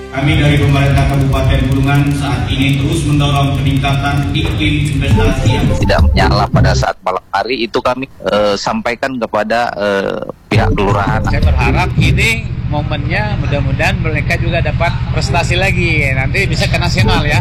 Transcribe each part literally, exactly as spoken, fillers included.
Kami dari pemerintah Kabupaten Bulungan saat ini terus mendorong peningkatan iklim investasi yang tidak menyala pada saat malam hari. Itu kami eh, sampaikan kepada eh, pihak kelurahan. Saya berharap ini momennya, mudah-mudahan mereka juga dapat prestasi lagi, nanti bisa ke nasional ya.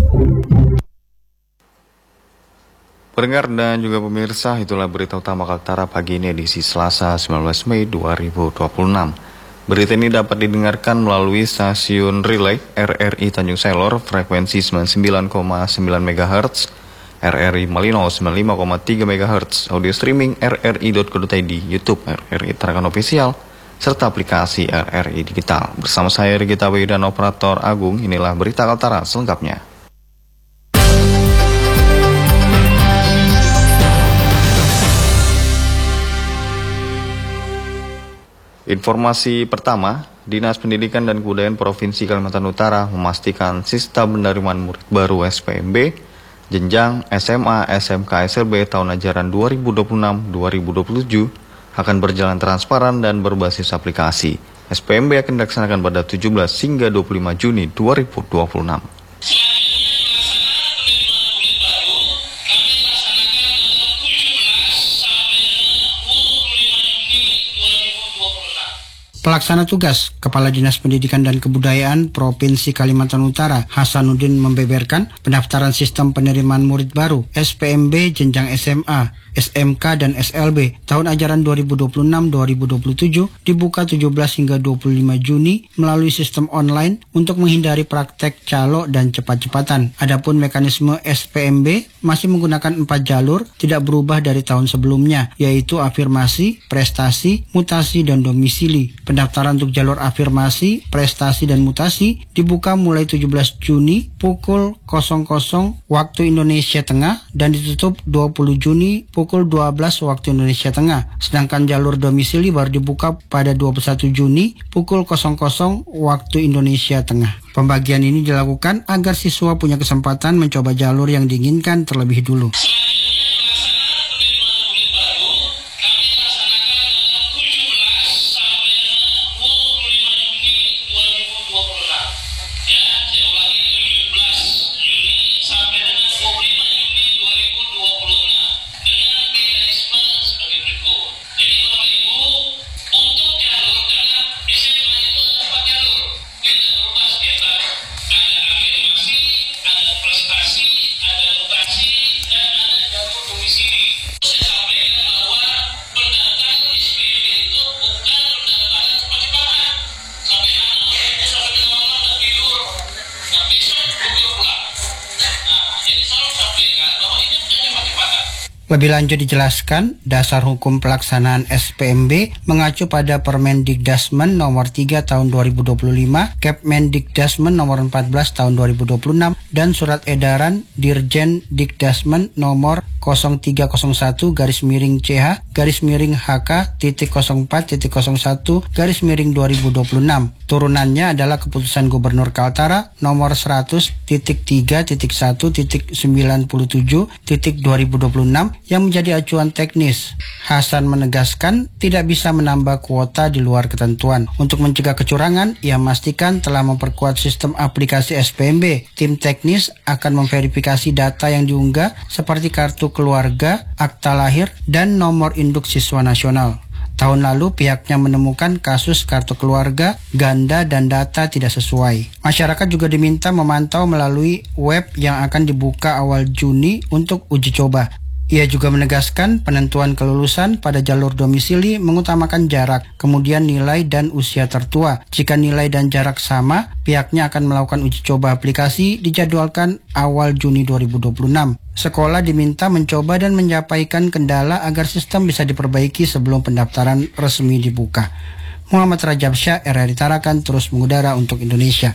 Pendengar dan juga pemirsa, itulah berita utama Kaltara pagi ini edisi Selasa sembilan belas Mei dua ribu dua puluh enam. Berita ini dapat didengarkan melalui stasiun relay R R I Tanjung Selor frekuensi sembilan puluh sembilan koma sembilan megahertz, R R I Malino sembilan puluh lima koma tiga megahertz, audio streaming r r i dot co dot i d, YouTube R R I Tarakan Official, serta aplikasi R R I Digital. Bersama saya Regita Bayu dan Operator Agung, inilah berita Kaltara selengkapnya. Informasi pertama, Dinas Pendidikan dan Kebudayaan Provinsi Kalimantan Utara memastikan sistem penerimaan murid baru S P M B, jenjang S M A, S M K, S L B tahun ajaran dua ribu dua puluh enam dua ribu dua puluh tujuh akan berjalan transparan dan berbasis aplikasi. S P M B akan dilaksanakan pada tujuh belas hingga dua puluh lima Juni dua ribu dua puluh enam. Pelaksana tugas Kepala Dinas Pendidikan dan Kebudayaan Provinsi Kalimantan Utara Hasanuddin membeberkan pendaftaran sistem penerimaan murid baru S P M B jenjang S M A, S M K dan S L B tahun ajaran dua ribu dua puluh enam dua ribu dua puluh tujuh dibuka tujuh belas hingga dua puluh lima Juni melalui sistem online untuk menghindari praktek calo dan cepat-cepatan. Adapun mekanisme S P M B masih menggunakan empat jalur, tidak berubah dari tahun sebelumnya, yaitu afirmasi, prestasi, mutasi, dan domisili. Pendaftaran untuk jalur afirmasi, prestasi, dan mutasi dibuka mulai tujuh belas Juni pukul nol nol waktu Indonesia Tengah dan ditutup dua puluh Juni pukul dua belas waktu Indonesia Tengah. Sedangkan jalur domisili baru dibuka pada dua puluh satu Juni pukul nol nol waktu Indonesia Tengah. Pembagian ini dilakukan agar siswa punya kesempatan mencoba jalur yang diinginkan terlebih dulu. Lebih lanjut dijelaskan, dasar hukum pelaksanaan S P M B mengacu pada Permendikdasmen nomor tiga tahun dua ribu dua puluh lima, Kepmendikdasmen nomor empat belas tahun dua ribu dua puluh enam, dan surat edaran Dirjen Dikdasmen nomor nol tiga nol satu garis miring C H garis miring H K titik nol empat titik nol satu garis miring dua ribu dua puluh enam. Turunannya adalah keputusan Gubernur Kaltara nomor seratus titik tiga titik satu titik sembilan puluh tujuh titik dua ribu dua puluh enam yang menjadi acuan teknis. Hasan menegaskan tidak bisa menambah kuota di luar ketentuan. Untuk mencegah kecurangan, ia memastikan telah memperkuat sistem aplikasi S P M B. Tim teknis akan memverifikasi data yang diunggah seperti kartu keluarga, akta lahir, dan nomor induk siswa nasional. Tahun lalu pihaknya menemukan kasus kartu keluarga ganda dan data tidak sesuai. Masyarakat juga diminta memantau melalui web yang akan dibuka awal Juni untuk uji coba. Ia juga menegaskan penentuan kelulusan pada jalur domisili mengutamakan jarak, kemudian nilai dan usia tertua. Jika nilai dan jarak sama, pihaknya akan melakukan uji coba aplikasi dijadwalkan awal Juni dua ribu dua puluh enam. Sekolah diminta mencoba dan menyampaikan kendala agar sistem bisa diperbaiki sebelum pendaftaran resmi dibuka. Muhammad Rajab Syah, R R I Tarakan, terus mengudara untuk Indonesia.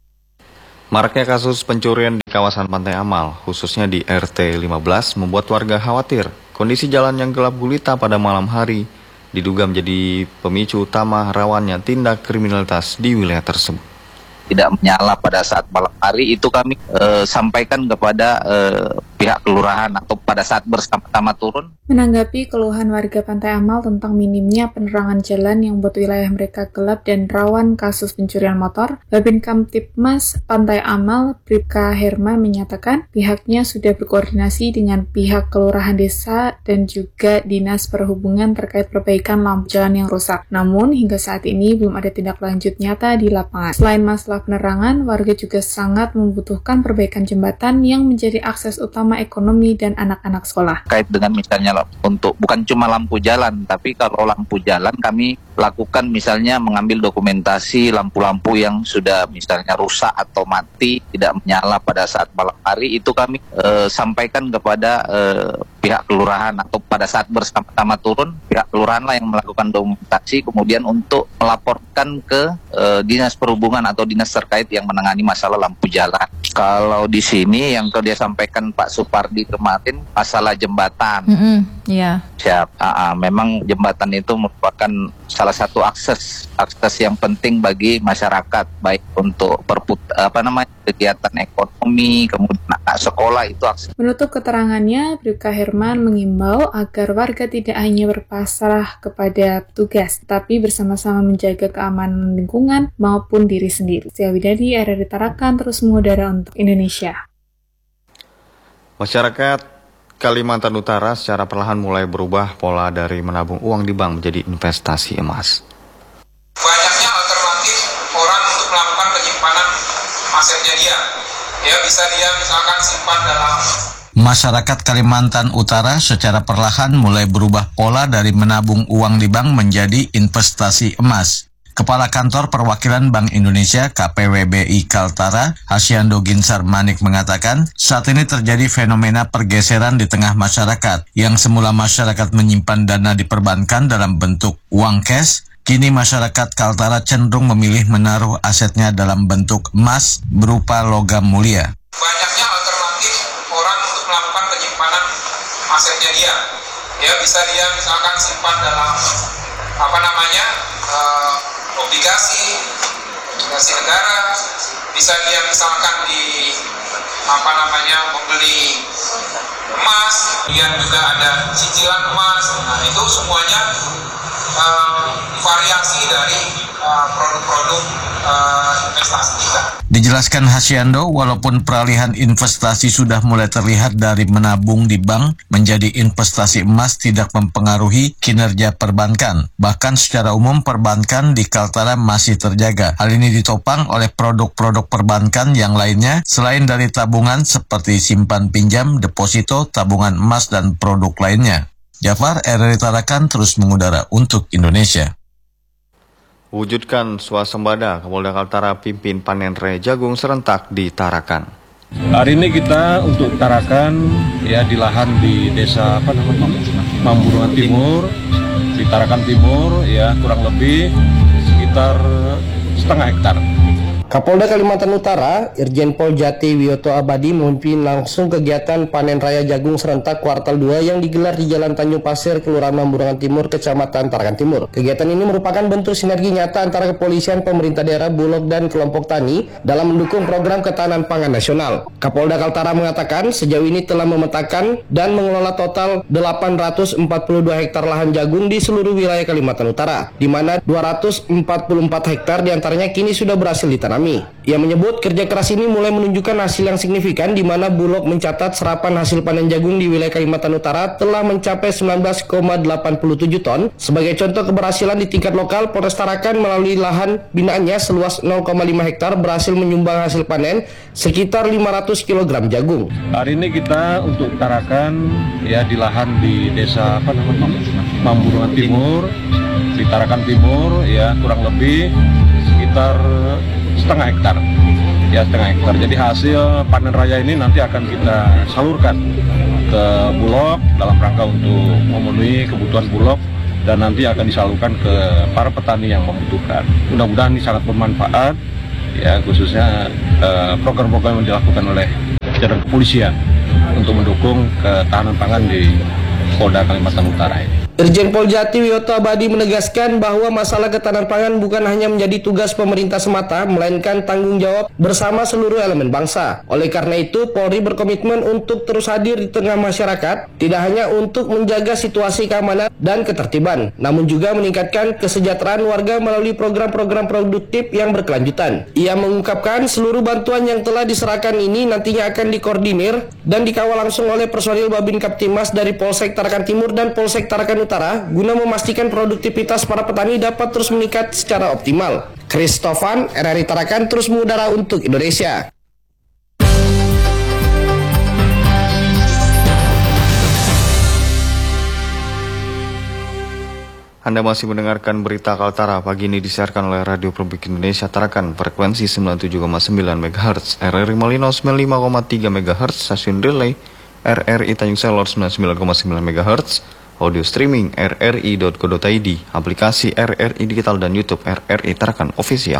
Maraknya kasus pencurian di kawasan Pantai Amal, khususnya di R T lima belas, membuat warga khawatir. Kondisi jalan yang gelap gulita pada malam hari diduga menjadi pemicu utama rawannya tindak kriminalitas di wilayah tersebut. Tidak menyala pada saat malam hari, itu kami eh, sampaikan kepada eh, pihak kelurahan atau pada saat bersama-sama turun. Menanggapi keluhan warga Pantai Amal tentang minimnya penerangan jalan yang membuat wilayah mereka gelap dan rawan kasus pencurian motor, Babin Kamtibmas Pantai Amal, Bribka Herman menyatakan pihaknya sudah berkoordinasi dengan pihak kelurahan desa dan juga dinas perhubungan terkait perbaikan lampu jalan yang rusak. Namun hingga saat ini belum ada tindak lanjut nyata di lapangan. Selain masalah penerangan, warga juga sangat membutuhkan perbaikan jembatan yang menjadi akses utama ekonomi dan anak-anak sekolah. Terkait dengan misalnya untuk bukan cuma lampu jalan, tapi kalau lampu jalan kami lakukan misalnya mengambil dokumentasi lampu-lampu yang sudah misalnya rusak atau mati, tidak menyala pada saat malam hari, itu kami e, sampaikan kepada e, pihak kelurahan atau pada saat bersama-sama turun, pihak kelurahan lah yang melakukan dokumentasi kemudian untuk melaporkan ke e, dinas perhubungan atau dinas terkait yang menangani masalah lampu jalan. Kalau di sini yang dia sampaikan Pak Supardi kemarin masalah jembatan. Mm-hmm. Yeah. Siap. Aa, memang jembatan itu merupakan salah satu akses akses yang penting bagi masyarakat, baik untuk perput apa namanya kegiatan ekonomi, kemudian anak sekolah itu akses. Menutup keterangannya, Bribka Herman mengimbau agar warga tidak hanya berpasrah kepada petugas, tapi bersama-sama menjaga keamanan lingkungan maupun diri sendiri. Saya Widadi, R R I Tarakan, terus mengudara untuk Indonesia. Masyarakat Kalimantan Utara secara perlahan mulai berubah pola dari menabung uang di bank menjadi investasi emas. Banyaknya alternatif orang untuk melakukan penyimpanan asetnya dia. Ya, bisa dia misalkan simpan dalam. Masyarakat Kalimantan Utara secara perlahan mulai berubah pola dari menabung uang di bank menjadi investasi emas. Kepala Kantor Perwakilan Bank Indonesia K P W B I Kaltara, Hasyando Ginsar Manik mengatakan, saat ini terjadi fenomena pergeseran di tengah masyarakat. Yang semula masyarakat menyimpan dana di perbankan dalam bentuk uang cash, kini masyarakat Kaltara cenderung memilih menaruh asetnya dalam bentuk emas berupa logam mulia. Banyaknya alternatif orang untuk melakukan penyimpanan asetnya dia. Ya, bisa dia misalkan simpan dalam apa namanya uh, obligasi, obligasi negara, bisa dia misalkan di apa namanya membeli emas, kemudian juga ada cicilan emas. Nah, itu semuanya uh, variasi dari uh, produk-produk uh, investasi kita. Dijelaskan Hasyando, walaupun peralihan investasi sudah mulai terlihat dari menabung di bank menjadi investasi emas tidak mempengaruhi kinerja perbankan. Bahkan secara umum perbankan di Kaltara masih terjaga. Hal ini ditopang oleh produk-produk perbankan yang lainnya selain dari tabungan seperti simpan pinjam, deposito, tabungan emas, dan produk lainnya. Jafar, R R I Tarakan, terus mengudara untuk Indonesia. Wujudkan swasembada, Kapolda Kaltara pimpin panen raya jagung serentak di Tarakan. Hari ini kita untuk Tarakan ya di lahan di desa apa namanya Mamburungan Timur, di Tarakan Timur ya kurang lebih sekitar setengah hektar. Kapolda Kalimantan Utara, Irjen Pol Jati Wiyoto Abadi memimpin langsung kegiatan panen raya jagung serentak kuartal dua yang digelar di Jalan Tanjung Pasir, Kelurahan Mamburungan Timur, Kecamatan Tarakan Timur. Kegiatan ini merupakan bentuk sinergi nyata antara kepolisian, pemerintah daerah, Bulog, dan kelompok tani dalam mendukung program ketahanan pangan nasional. Kapolda Kaltara mengatakan sejauh ini telah memetakan dan mengelola total delapan ratus empat puluh dua hektar lahan jagung di seluruh wilayah Kalimantan Utara, di mana dua ratus empat puluh empat hektar diantaranya kini sudah berhasil ditanam. Ia menyebut kerja keras ini mulai menunjukkan hasil yang signifikan di mana Bulog mencatat serapan hasil panen jagung di wilayah Kalimantan Utara telah mencapai sembilan belas koma delapan tujuh ton. Sebagai contoh keberhasilan di tingkat lokal, Polres Tarakan melalui lahan binaannya seluas nol koma lima hektar berhasil menyumbang hasil panen sekitar lima ratus kilogram jagung. Hari ini kita untuk Tarakan ya di lahan di desa apa namanya Mamburungan Timur, di Tarakan Timur ya kurang lebih sekitar setengah hektar ya setengah hektar. Jadi hasil panen raya ini nanti akan kita salurkan ke Bulog dalam rangka untuk memenuhi kebutuhan Bulog dan nanti akan disalurkan ke para petani yang membutuhkan. Mudah-mudahan ini sangat bermanfaat ya, khususnya eh, program-program yang dilakukan oleh jajaran kepolisian untuk mendukung ketahanan pangan di Polda Kalimantan Utara ini. Irjen Pol Jati Wiyoto Abadi menegaskan bahwa masalah ketahanan pangan bukan hanya menjadi tugas pemerintah semata, melainkan tanggung jawab bersama seluruh elemen bangsa. Oleh karena itu, Polri berkomitmen untuk terus hadir di tengah masyarakat, tidak hanya untuk menjaga situasi keamanan dan ketertiban, namun juga meningkatkan kesejahteraan warga melalui program-program produktif yang berkelanjutan. Ia mengungkapkan seluruh bantuan yang telah diserahkan ini nantinya akan dikoordinir dan dikawal langsung oleh personil Babin Kaptimas dari Polsek Tarakan Timur dan Polsek Tarakan Utara guna memastikan produktivitas para petani dapat terus meningkat secara optimal. Christofan, R R I Tarakan terus mengudara untuk Indonesia. Anda masih mendengarkan berita Kaltara. Pagi ini disiarkan oleh Radio Republik Indonesia Tarakan, frekuensi sembilan puluh tujuh koma sembilan megahertz, R R I Malino sembilan puluh lima koma tiga megahertz, stasiun relay R R I Tanjung Selor sembilan puluh sembilan koma sembilan megahertz, audio streaming r r i dot co dot i d, aplikasi R R I Digital dan YouTube R R I Tarakan Official.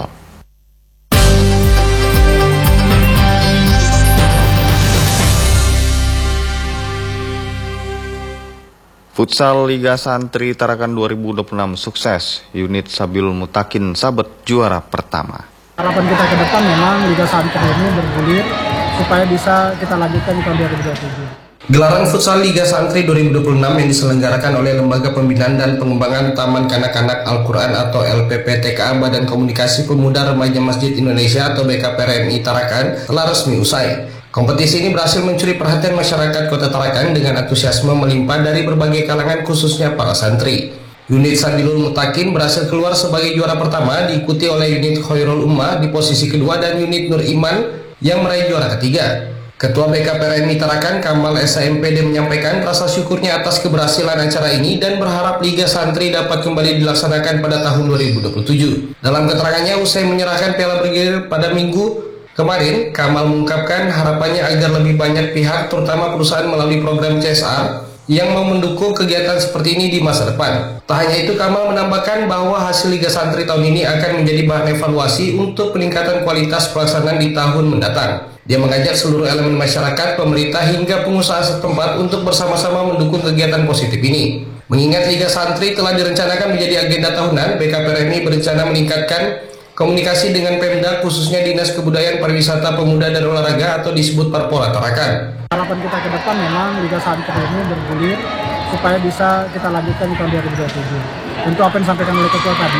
Futsal Liga Santri Tarakan dua ribu dua puluh enam sukses, unit Sabilul Mutakin Sabet juara pertama. Harapan kita ke depan memang Liga Santri ini bergulir supaya bisa kita lanjutkan di tahun dua ribu dua puluh tujuh. Gelaran Futsal Liga Santri dua ribu dua puluh enam yang diselenggarakan oleh Lembaga Pembinaan dan Pengembangan Taman Kanak-Kanak Al-Quran atau L P P T K A Badan Komunikasi Pemuda Remaja Masjid Indonesia atau B K P R M I Tarakan telah resmi usai. Kompetisi ini berhasil mencuri perhatian masyarakat Kota Tarakan dengan antusiasme melimpah dari berbagai kalangan khususnya para santri. Unit Sabilul Mutakin berhasil keluar sebagai juara pertama, diikuti oleh unit Khairul Ummah di posisi kedua dan unit Nur Iman yang meraih juara ketiga. Ketua B K P R M I Tarakan Kamal S M P D menyampaikan rasa syukurnya atas keberhasilan acara ini dan berharap Liga Santri dapat kembali dilaksanakan pada tahun dua ribu dua puluh tujuh. Dalam keterangannya usai menyerahkan piala bergilir pada minggu kemarin, Kamal mengungkapkan harapannya agar lebih banyak pihak, terutama perusahaan melalui program C S R, yang mau mendukung kegiatan seperti ini di masa depan. Tak hanya itu, Kamal menambahkan bahwa hasil Liga Santri tahun ini akan menjadi bahan evaluasi untuk peningkatan kualitas pelaksanaan di tahun mendatang. Dia mengajak seluruh elemen masyarakat, pemerintah hingga pengusaha setempat untuk bersama-sama mendukung kegiatan positif ini. Mengingat Liga Santri telah direncanakan menjadi agenda tahunan, B K P R M I berencana meningkatkan komunikasi dengan Pemda, khususnya Dinas Kebudayaan Pariwisata Pemuda dan Olahraga atau disebut Parpora Tarakan. Harapan kita ke depan memang Liga Santri ini bergulir supaya bisa kita lanjutkan di tahun dua ribu dua puluh tujuh. Tentu apa yang disampaikan oleh Ketua tadi,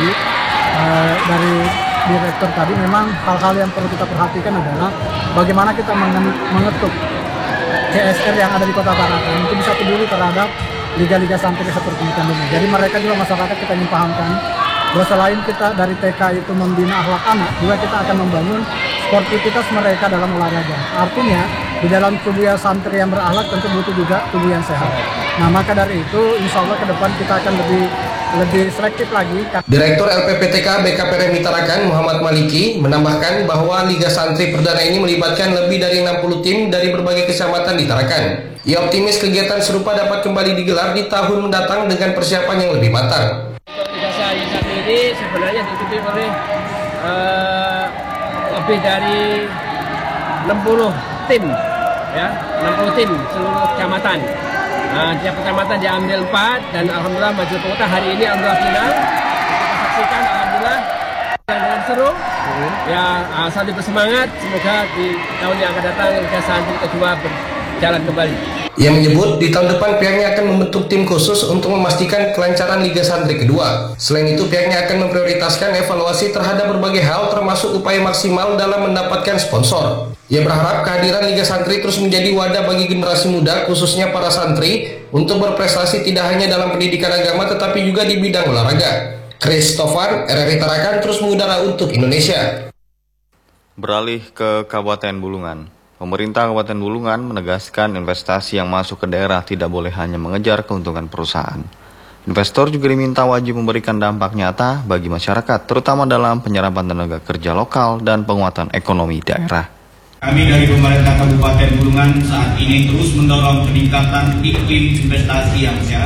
eh, dari Direktur tadi, memang hal-hal yang perlu kita perhatikan adalah bagaimana kita mengetuk C S R yang ada di Kota Tarakan itu bisa peduli terhadap Liga-Liga Santri seperti ini. Jadi mereka juga masyarakat kita ingin pahamkan bahwa selain kita dari T K itu membina akhlak anak, juga kita akan membangun sportivitas mereka dalam olahraga. Artinya, di dalam tubuh yang santri yang berakhlak tentu butuh juga tubuh yang sehat. Nah, maka dari itu, insya Allah ke depan kita akan lebih lebih selektif lagi. Direktur L P P T K B K P R M I Tarakan Muhammad Maliki menambahkan bahwa Liga Santri Perdana ini melibatkan lebih dari enam puluh tim dari berbagai kecamatan di Tarakan. Ia optimis kegiatan serupa dapat kembali digelar di tahun mendatang dengan persiapan yang lebih matang. Ini sebenarnya diikuti oleh uh, lebih dari enam puluh tim, ya, enam puluh tim seluruh kecamatan. Nah, tiap kecamatan diambil empat dan alhamdulillah maju kota hari ini alhamdulillah final. Kita saksikan alhamdulillah dengan seru. Ya, uh, santri bersemangat. Semoga di tahun yang akan datang Liga Santri kedua berjalan kembali. Ia menyebut di tahun depan pihaknya akan membentuk tim khusus untuk memastikan kelancaran Liga Santri kedua. Selain itu, pihaknya akan memprioritaskan evaluasi terhadap berbagai hal termasuk upaya maksimal dalam mendapatkan sponsor. Ia berharap kehadiran Liga Santri terus menjadi wadah bagi generasi muda, khususnya para santri, untuk berprestasi tidak hanya dalam pendidikan agama tetapi juga di bidang olahraga. Christofan, R R I Tarakan terus mengudara untuk Indonesia. Beralih ke Kabupaten Bulungan. Pemerintah Kabupaten Bulungan menegaskan investasi yang masuk ke daerah tidak boleh hanya mengejar keuntungan perusahaan. Investor juga diminta wajib memberikan dampak nyata bagi masyarakat, terutama dalam penyerapan tenaga kerja lokal dan penguatan ekonomi daerah. Kami dari pemerintah Kabupaten Bulungan saat ini terus mendorong peningkatan iklim investasi yang sehat.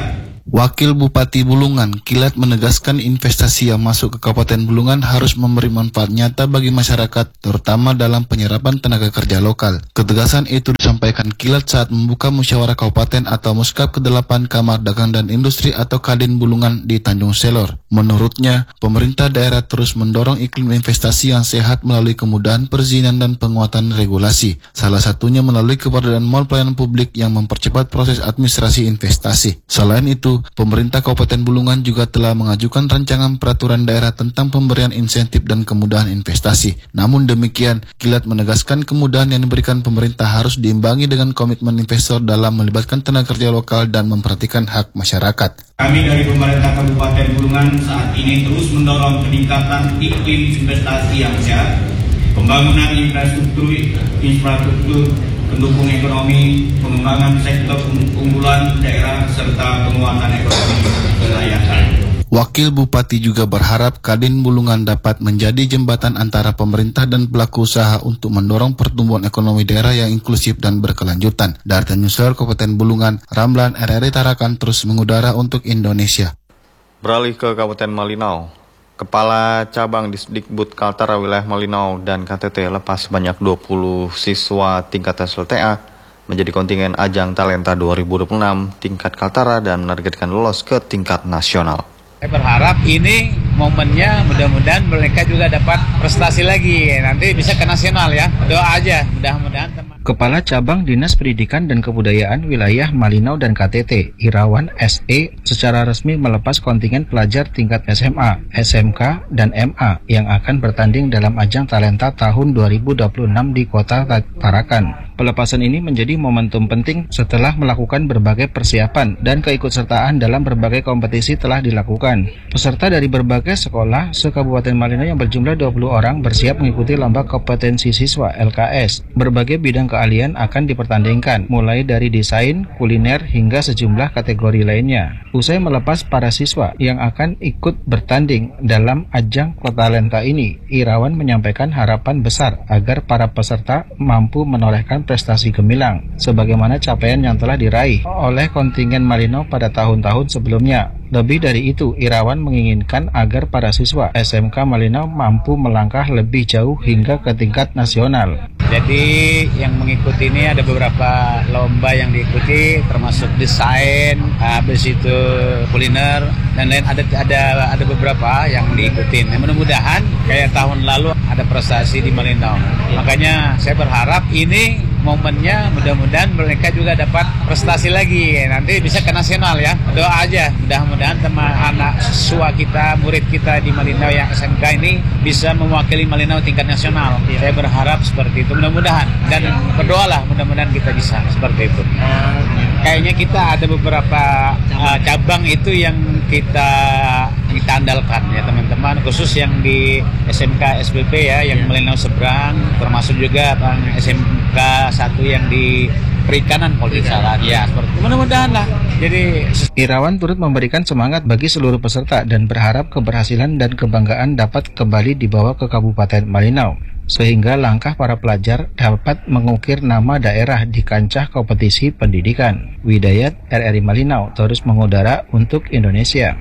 Wakil Bupati Bulungan, Kilat, menegaskan investasi yang masuk ke Kabupaten Bulungan harus memberi manfaat nyata bagi masyarakat, terutama dalam penyerapan tenaga kerja lokal. Ketegasan itu disampaikan Kilat saat membuka musyawarah kabupaten atau Muskap kedelapan Kamar Dagang dan Industri atau Kadin Bulungan di Tanjung Selor. Menurutnya, pemerintah daerah terus mendorong iklim investasi yang sehat melalui kemudahan perizinan dan penguatan regulasi. Salah satunya melalui keberadaan Mall Pelayanan Publik yang mempercepat proses administrasi investasi. Selain itu, pemerintah Kabupaten Bulungan juga telah mengajukan rancangan peraturan daerah tentang pemberian insentif dan kemudahan investasi. Namun demikian, Kilat menegaskan kemudahan yang diberikan pemerintah harus diimbangi dengan komitmen investor dalam melibatkan tenaga kerja lokal dan memperhatikan hak masyarakat. Kami dari pemerintah Kabupaten Bulungan saat ini terus mendorong peningkatan iklim investasi yang sehat, pembangunan infrastruktur, infrastruktur pendukung ekonomi, pengembangan sektor unggulan daerah, serta penguatan ekonomi wilayah. Wakil Bupati juga berharap Kadin Bulungan dapat menjadi jembatan antara pemerintah dan pelaku usaha untuk mendorong pertumbuhan ekonomi daerah yang inklusif dan berkelanjutan. Dari Tanjung Selor, Kabupaten Bulungan, Ramlan R R I Tarakan terus mengudara untuk Indonesia. Beralih ke Kabupaten Malinau, Kepala Cabang Disdikbud Kaltara Wilayah Malinau dan K T T lepas sebanyak dua puluh siswa tingkat S L T A menjadi kontingen Ajang Talenta dua ribu dua puluh enam tingkat Kaltara dan menargetkan lolos ke tingkat nasional. Saya berharap ini momennya, mudah-mudahan mereka juga dapat prestasi lagi, nanti bisa ke nasional ya. Doa aja, mudah-mudahan teman. Kepala Cabang Dinas Pendidikan dan Kebudayaan Wilayah Malinau dan K T T, Irawan S E, secara resmi melepas kontingen pelajar tingkat S M A, S M K, dan M A yang akan bertanding dalam Ajang Talenta tahun dua ribu dua puluh enam di Kota Tarakan. Pelepasan ini menjadi momentum penting setelah melakukan berbagai persiapan dan keikutsertaan dalam berbagai kompetisi telah dilakukan. Peserta dari berbagai sekolah se-Kabupaten Malinau yang berjumlah dua puluh orang bersiap mengikuti lomba kompetensi siswa L K S. Berbagai bidang keahlian akan dipertandingkan, mulai dari desain, kuliner, hingga sejumlah kategori lainnya. Usai melepas para siswa yang akan ikut bertanding dalam ajang Talenta ini, Irawan menyampaikan harapan besar agar para peserta mampu menorehkan prestasi gemilang, sebagaimana capaian yang telah diraih oleh kontingen Malinau pada tahun-tahun sebelumnya. Lebih dari itu, Irawan menginginkan agar para siswa S M K Malinau mampu melangkah lebih jauh hingga ke tingkat nasional. Jadi yang mengikuti ini ada beberapa lomba yang diikuti, termasuk desain, habis itu kuliner, dan lain ada ada ada beberapa yang diikuti. Nah, mudah-mudahan kayak tahun lalu ada prestasi di Malinau. Makanya saya berharap ini momennya, mudah-mudahan mereka juga dapat prestasi lagi, nanti bisa ke nasional ya. Doa aja, mudah-mudahan teman anak siswa kita, murid kita di Malinau yang S M K ini bisa mewakili Malinau tingkat nasional. Ya. Saya berharap seperti itu, mudah-mudahan, dan berdoalah mudah-mudahan kita bisa seperti itu. Uh, kayaknya kita ada beberapa uh, cabang itu yang kita kita andalkan ya teman-teman, khusus yang di S M K S B P ya, yang Malinau seberang, termasuk juga Bang S M K satu yang di perikanan kalau tidak salah ya, seperti mudah-mudahan lah. Jadi Irawan turut memberikan semangat bagi seluruh peserta dan berharap keberhasilan dan kebanggaan dapat kembali dibawa ke Kabupaten Malinau, sehingga langkah para pelajar dapat mengukir nama daerah di kancah kompetisi pendidikan. Widayat R R I Malinau terus mengudara untuk Indonesia.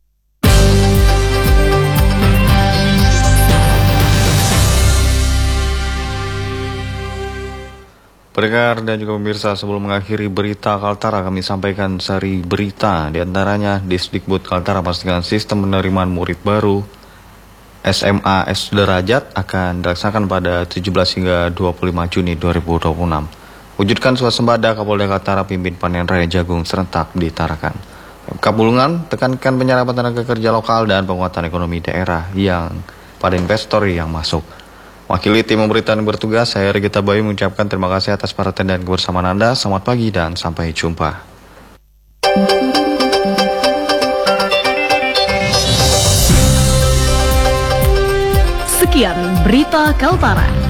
Pendengar dan juga pemirsa, sebelum mengakhiri berita Kaltara, kami sampaikan seri berita. Di antaranya, Disdikbud Kaltara pastikan sistem penerimaan murid baru S M A S Derajat akan dilaksanakan pada tujuh belas hingga dua puluh lima Juni dua ribu dua puluh enam. Wujudkan swasembada, Kapolda Kaltara pimpin panen raya jagung serentak di Tarakan. Pemkab Bulungan tekankan penyerapan tenaga kerja lokal dan penguatan ekonomi daerah yang pada investor yang masuk. Wakili tim pemberitaan bertugas, saya Regita Bayu mengucapkan terima kasih atas perhatian dan kebersamaan Anda. Selamat pagi dan sampai jumpa. Sekian berita Kaltara.